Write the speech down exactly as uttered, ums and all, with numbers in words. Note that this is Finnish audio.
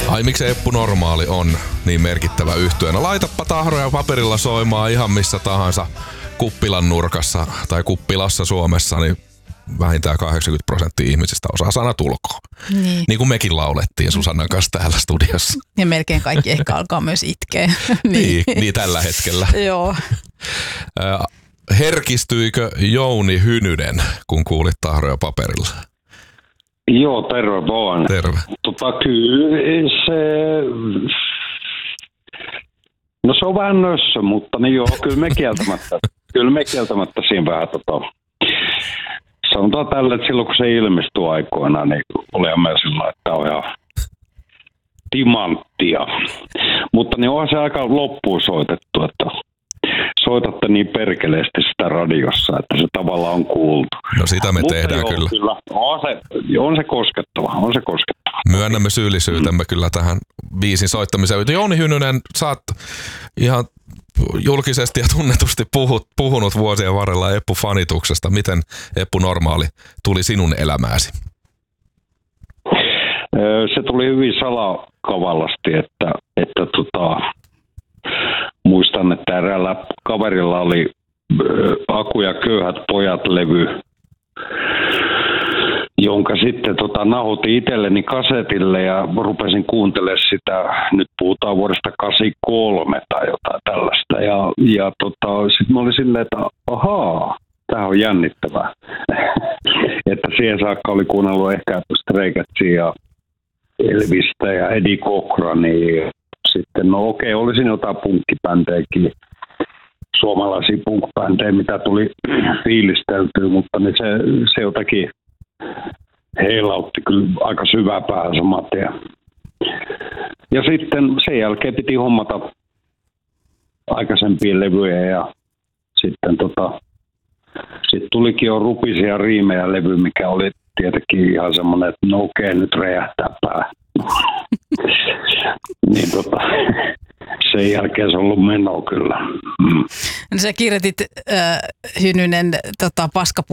Ai miksi Eppu Normaali on niin merkittävä yhtye? No laitappa Tahroja Paperilla soimaan ihan missä tahansa kuppilan nurkassa tai kuppilassa Suomessa, niin vähintään kahdeksankymmentä prosenttia ihmisistä osaa sanat ulkoa. Niin. Niin kuin mekin laulettiin Susannan kanssa täällä studiossa. Ja melkein kaikki ehkä alkaa myös itkeä. niin, niin tällä hetkellä. Joo. Herkistyikö Jouni Hynynen, kun kuulit Tahroja Paperilla? Joo, terve vaan. Terve. Tota, kyllä se... No se on vähän nössö, mutta niin joo, kyllä me kieltämättä, kyllä me kieltämättä siinä vähän tota... Sanotaan tälle, että silloin kun se ilmestyi aikoina, niin oli mä sillä, että tämä on ihan timanttia. Mutta niin onhan se aika loppuun soitettu, että soitatte niin perkeleesti sitä radiossa, että se tavallaan on kuultu. No sitä me Mutta tehdään joo, kyllä. kyllä. On, se, on se koskettava, on se koskettava. Myönnämme syyllisyytemme mm. kyllä tähän biisin soittamiseen. Jouni Hynynen, sä oot ihan julkisesti ja tunnetusti puhut, puhunut vuosien varrella Eppu-fanituksesta. Miten Eppu Normaali tuli sinun elämääsi? Se tuli hyvin salakavallasti, että, että tota, muistan, että eräällä kaverilla oli Aku ja köyhät pojat-levy, jonka sitten tota, nahutin itselleni kasetille ja rupesin kuuntelemaan sitä, nyt puhutaan vuodesta kahdeksankymmentäkolme tai jotain tällaista. Ja, ja tota, sitten mä olin silleen, että ahaa, tämä on jännittävää. Että siihen saakka oli kuunnellut ehkä Stray Catsia ja Elvistä ja Eddie Cochrania. Sitten no okei, okay, olisin jotain punkkipäntejäkin, suomalaisia punkbändejä, mitä tuli fiilisteltyä, mutta niin se, se jotakin heilautti kyllä aika syvää päähän saman tien. Ja sitten sen jälkeen piti hommata aikaisempia levyjä ja sitten tota, sit tulikin jo Rupisia riimejä levy, mikä oli tietenkin ihan semmoinen, että no okei, okay, nyt räjähtää pää. niin tota, sen jälkeen se on ollut menoa kyllä. Mm. No sä kirjoitit äh, Hynynen tota, paskapuhe